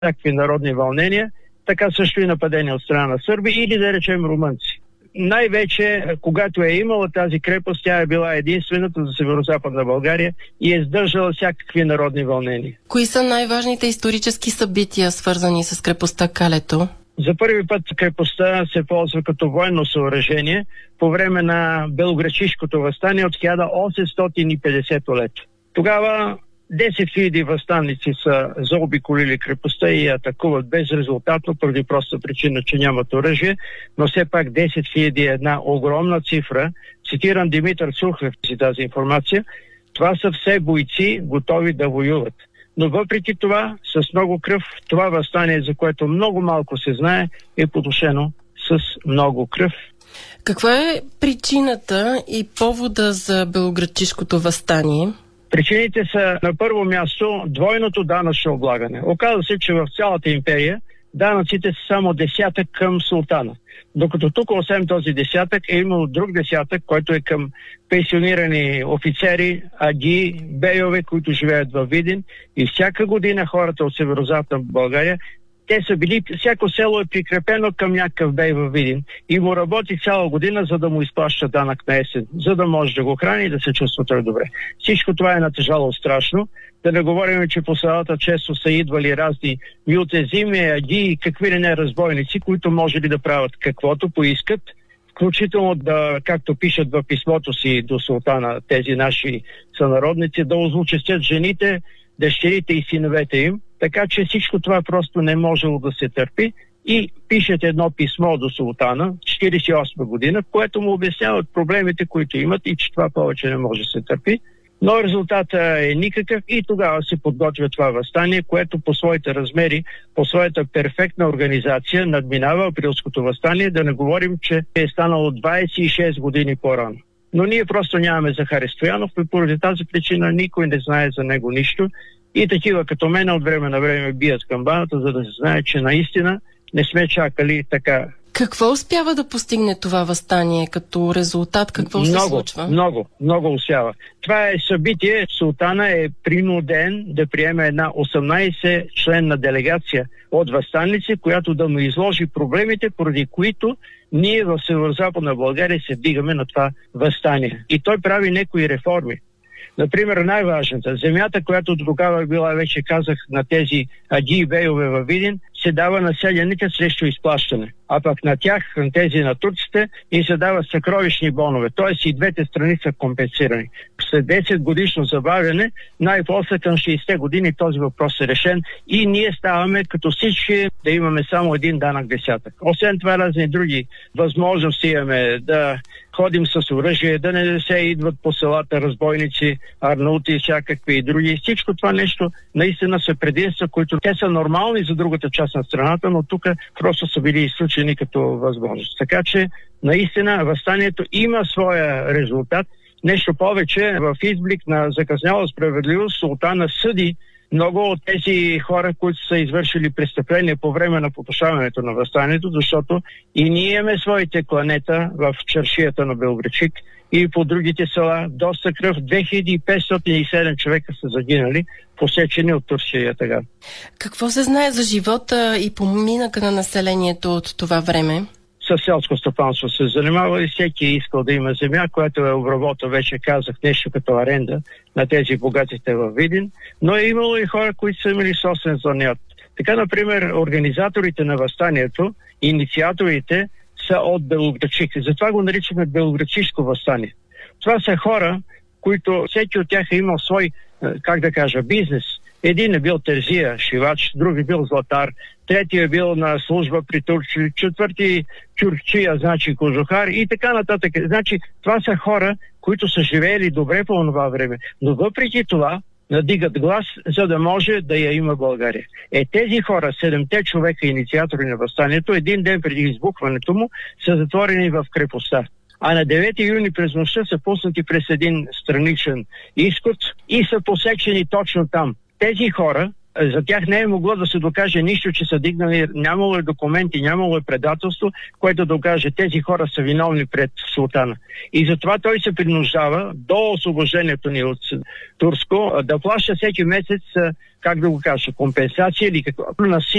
всякакви народни вълнения, така също и нападения от страна на сърби или да речем румънци. Най-вече, когато е имала тази крепост, тя е била единствената за северо-западна България и е издържала всякакви народни вълнения. Кои са най-важните исторически събития, свързани с крепостта Калето? За първи път крепостта се ползва като военно съоръжение по време на Белоградчишкото въстание от 1850 лето. Тогава 10 000 въстаници са заобиколили крепостта и я атакуват безрезултатно, поради проста причина, че нямат оръжие, но все пак 10 000 е една огромна цифра. Цитирам Димитър Цухлев си тази информация. Това са все бойци, готови да воюват. Но въпреки това, с много кръв, това въстание, за което много малко се знае, е потушено с много кръв. Каква е причината и повода за Белоградчишкото въстание? Причините са на първо място двойното данъчно облагане. Оказва се, че в цялата империя данъците са само десятък към султана. Докато тук, освен този десятък, е имало друг десятък, който е към пенсионирани офицери, аги, бейове, които живеят във Видин. И всяка година хората от северо-западна България, те са били, всяко село е прикрепено към някакъв бей във Видин и му работи цяла година, за да му изплаща данък на есен, за да може да го храни и да се чувства той добре. Всичко това е натежало страшно. Да не говорим, че по селата често са идвали разни мютезими, аги и какви ли не разбойници, които можели да правят каквото поискат, включително да, както пишат в писмото си до султана тези наши сънародници, да озлочестят жените, дъщерите и синовете им. Така че всичко това просто не можело да се търпи и пишат едно писмо до султана, 1948 година, в което му обясняват проблемите, които имат и че това повече не може да се търпи. Но резултатът е никакъв и тогава се подготвя това въстание, което по своите размери, по своята перфектна организация надминава априлското въстание, да не говорим, че е станало 26 години по-рано. Но ние просто нямаме Захари Стоянов и поради тази причина никой не знае за него нищо. И такива като мен от време на време бият камбаната, за да се знае, че наистина не сме чакали така. Какво успява да постигне това въстание като резултат? Какво се случва? Много успява. Това е събитие. Султана е принуден да приеме една 18-членна делегация от въстаници, която да му изложи проблемите, поради които ние в северо-западна България се вдигаме на това въстание. И той прави някои реформи. Например, най-важната, земята, която тогава била, вече казах, на тези аги и бейове във Видин, се дава на селяните срещу изплащане. А пък на тях, на тези на турците, им се дава съкровищни бонове. Т.е. и двете страни са компенсирани. След 10 годишно забавяне, най-после към 60 години този въпрос е решен и ние ставаме като всички да имаме само един данък десятък. Освен това, разни други възможности имаме да ходим с оръжие, да не се идват по селата разбойници, арнаути и всякакви и други. Всичко това нещо наистина са предимства, които те са нормални за другата част на страната, но тук просто са били изключени като възможност. Така че наистина въстанието има своя резултат. Нещо повече, в изблик на закъсняла справедливост, султана съди много от тези хора, които са извършили престъпления по време на потушаването на въстанието, защото и ние имаме своите кланета в чаршията на Белоградчик и по другите села. Доста кръв, 2507 човека са загинали, посечени от Турция и Ятаган. Какво се знае за живота и поминъка на населението от това време? Със селско стопанство се занимава и всеки е искал да има земя, която е обработа, вече казах, нещо като аренда на тези богатите във Видин, но е имало и хора, които са имали собствен занят. Така, например, организаторите на въстанието, инициаторите са от Белоградчик. Затова го наричаме Белоградчишко въстание. Това са хора, които всеки от тях е имал свой, бизнес. Един е бил терзия, шивач, друг е бил златар, трети е бил на служба при турци, четвърти чурчия, значи кожухар и така нататък. Значи това са хора, които са живеели добре по това време, но въпреки това надигат глас, за да може да я има България. Тези хора, 7-те човека инициатори на въстанието, един ден преди избухването му, са затворени в крепостта. А на 9 юни през нощта са пуснати през един страничен изход и са посечени точно там. Тези хора За тях не е могло да се докаже нищо, че са дигнали, нямало е документи, нямало е предателство, което докаже тези хора са виновни пред султана. И затова той се принуждава до освобождението ни от Турско да плаща всеки месец, как да го кажа, компенсация или какво насилие